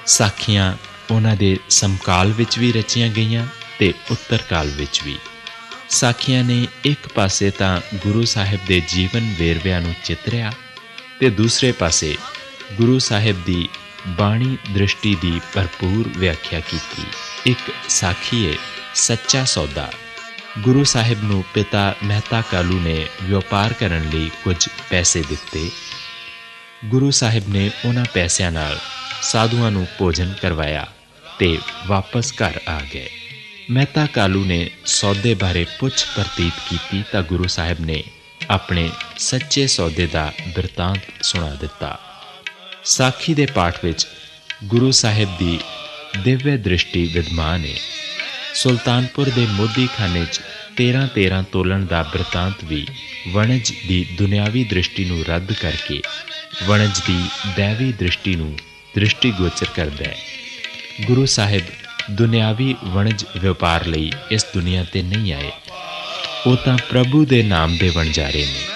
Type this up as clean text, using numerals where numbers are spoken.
ਸਾਖੀਆਂ ਉਹਨਾਂ ਦੇ ਸਮਕਾਲ ਵਿੱਚ ਵੀ ਰਚੀਆਂ ਗਈਆਂ ਅਤੇ ਉੱਤਰ ਕਾਲ ਵਿੱਚ ਵੀ। ਸਾਖੀਆਂ ਨੇ ਇੱਕ ਪਾਸੇ ਤਾਂ ਗੁਰੂ ਸਾਹਿਬ ਦੇ ਜੀਵਨ ਵੇਰਵਿਆਂ ਨੂੰ ਚਿਤਰਿਆ ਅਤੇ ਦੂਸਰੇ ਪਾਸੇ ਗੁਰੂ ਸਾਹਿਬ ਦੀ ਬਾਣੀ ਦ੍ਰਿਸ਼ਟੀ ਦੀ ਭਰਪੂਰ ਵਿਆਖਿਆ ਕੀਤੀ। ਇੱਕ ਸਾਖੀ ਹੈ ਸੱਚਾ ਸੌਦਾ। ਗੁਰੂ ਸਾਹਿਬ ਨੂੰ ਪਿਤਾ ਮਹਿਤਾ ਕਾਲੂ ਨੇ ਵਪਾਰ ਕਰਨ ਲਈ ਕੁਝ ਪੈਸੇ ਦਿੱਤੇ। ਗੁਰੂ ਸਾਹਿਬ ਨੇ ਉਹਨਾਂ ਪੈਸਿਆਂ ਨਾਲ ਸਾਧੂਆਂ ਨੂੰ ਭੋਜਨ ਕਰਵਾਇਆ ਅਤੇ ਵਾਪਸ ਘਰ ਆ ਗਏ। ਮਹਿਤਾ ਕਾਲੂ ਨੇ ਸੌਦੇ ਬਾਰੇ ਪੁੱਛ ਪ੍ਰਤੀਤ ਕੀਤੀ ਤਾਂ ਗੁਰੂ ਸਾਹਿਬ ਨੇ ਆਪਣੇ ਸੱਚੇ ਸੌਦੇ ਦਾ ਬਿਰਤਾਂਤ ਸੁਣਾ ਦਿੱਤਾ। ਸਾਖੀ ਦੇ ਪਾਠ ਵਿੱਚ ਗੁਰੂ ਸਾਹਿਬ ਦੀ ਦਿਵਯ ਦ੍ਰਿਸ਼ਟੀ ਵਿਦਮਾਨ ਹੈ। ਸੁਲਤਾਨਪੁਰ ਦੇ ਮੋਦੀ ਖਾਨੇ 'ਚ 13 ਤੋਲਣ ਦਾ ਬਿਰਤਾਂਤ ਵੀ ਵਣਜ ਦੀ ਦੁਨਿਆਵੀ ਦ੍ਰਿਸ਼ਟੀ ਨੂੰ ਰੱਦ ਕਰਕੇ ਵਣਜ ਦੀ ਦੈਵੀ ਦ੍ਰਿਸ਼ਟੀ ਨੂੰ ਦ੍ਰਿਸ਼ਟੀਗੋਚਰ ਕਰਦਾ ਹੈ। ਗੁਰੂ ਸਾਹਿਬ ਦੁਨਿਆਵੀ ਵਣਜ ਵਪਾਰ ਲਈ ਇਸ ਦੁਨੀਆ 'ਤੇ ਨਹੀਂ ਆਏ, ਉਹ ਤਾਂ ਪ੍ਰਭੂ ਦੇ ਨਾਮ ਦੇ ਵਣਜਾਰੇ ਨੇ।